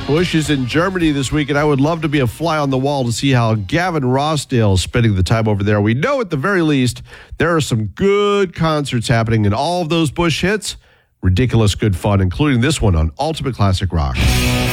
Bush is in Germany this week, and I would love to be a fly on the wall to see how Gavin Rossdale is spending the time over there. We know at the very least there are some good concerts happening, and all of those Bush hits, ridiculous good fun, including this one on Ultimate Classic Rock.